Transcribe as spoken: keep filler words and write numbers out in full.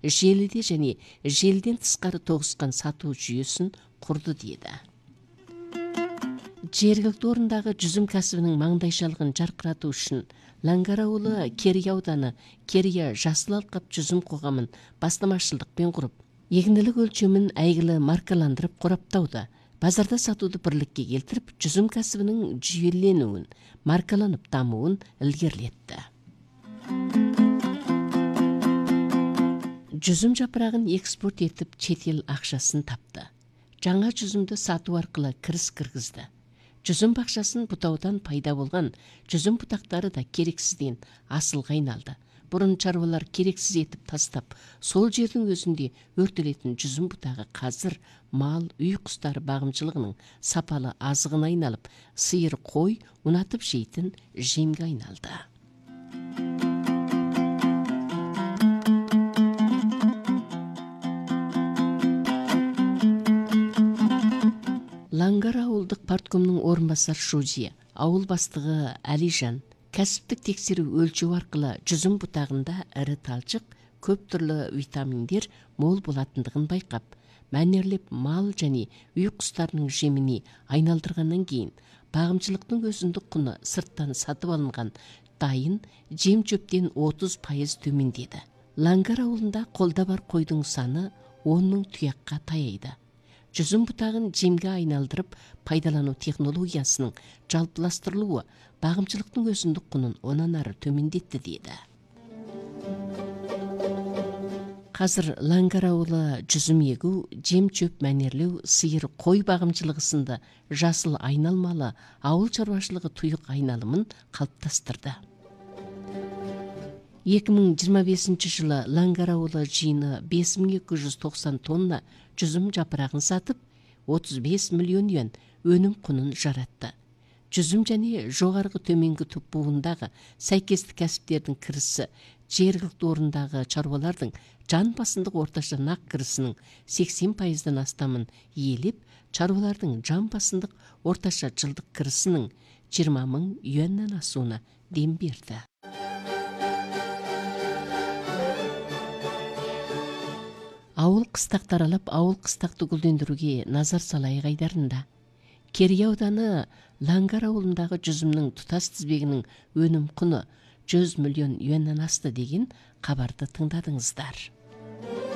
желіде және желден тысқары тоғысқан сату жүйесін құрды деді. Жергілікті орындағы жүзім кәсібінің маңдайшалығын жарқырату үшін Лангар ауылы Керей ауданы Керия жасыл алқап жүзім қоғамын бастамашылдықпен құрып, егінділік өлшемін әйгілі маркаландырып қораптауды, базарда сатуды бірлікке келтіріп, жүзім кәсібінің жүйеленуін, маркаланып дамуын ілгерілетті. Жүзім жапырағын экспорт етіп, шетел ақшасын тапты. Жаңа жүзімді сату арқылы кіріс кіргізді. Жүзім бақшасын бұтаудан пайда болған жүзім бұтақтары да керексізден асылға айналды. Бұрын шаруалар керексіз етіп тастап, сол жердің өзінде өртелетін жүзім бұтағы қазір мал, үй құстары бағымшылығының сапалы азығына айналып, сиыр, қой ұнатып жейтін жемге айналды. Лангар ауылдық парткомның орынбасар Шузи, ауыл бастығы Әлижан, кәсіптік тексеру өлшеу арқылы жүзім бұтағында ірі талшық, көп түрлі витаминдер мол болатындығын байқап, мәнерлеп мал және үй құстарының жеміне айналдырғаннан кейін, бағымшылықтың өзіндік құны сырттан сатып алынған дайын жем шөптен отыз пайыз төмендеді. Лангар ауылында қолда бар қойдың саны он мың тұяққа таяйды. Жүзім бұтағын жемге айналдырып пайдалану технологиясының жалпыластырылуы бағымшылықтың өзіндік құнын онан ары төмендетті деді. Қазір Лангар ауылы жүзім егу, жем шөп мәнерлеу, сиыр, қой бағымшылығы сынды жасыл айналмалы ауыл шаруашылығы тұйық айналымын қалыптастырды. екі мың жиырма бесінші жылы Лангар ауылы жиыны бес мың екі жүз тоқсан тонна жүзім жапырағын сатып, отыз бес миллион юан өнім құнын жаратты. Жүзім және жоғарғы төменгі топ буындағы сәйкестік кәсіптердің кірісі жергілікті орындағы шаруалардың жан басындық орташа нақ кірісінің сексен пайыздан астамын иелеп, шаруалардың жан басындық орташа жылдық кірісінің жиырма мың юаннан асуына дем берді. Ауыл қыстақ аралап, ауыл қыстақты гүлдендіруге назар салайық айдарында. Керей ауданы Лангар ауылындағы жүзімнің тұтас тізбегінің өнім құны жүз миллион юаннан асты деген хабарды тыңдадыңыздар.